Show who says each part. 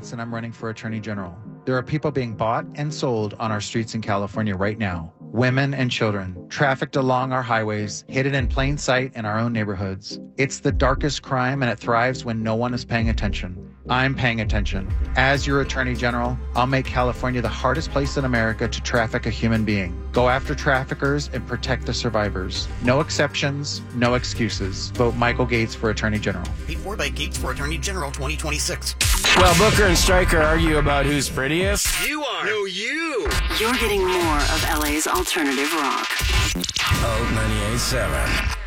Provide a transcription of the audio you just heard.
Speaker 1: And I'm running for Attorney General. There are people being bought and sold on our streets in California right now. Women and children, trafficked along our highways, hidden in plain sight in our own neighborhoods. It's the darkest crime, and it thrives when no one is paying attention. I'm paying attention. As your Attorney General, I'll make California the hardest place in America to traffic a human being. Go after traffickers and protect the survivors. No exceptions, no excuses. Vote Michael Gates for Attorney General.
Speaker 2: Paid for by Gates for Attorney General 2026.
Speaker 3: Well, Booker and Stryker argue about who's prettiest.
Speaker 2: You are. No, you.
Speaker 4: You're getting more of LA's alternative rock.
Speaker 3: Oh, 98.7.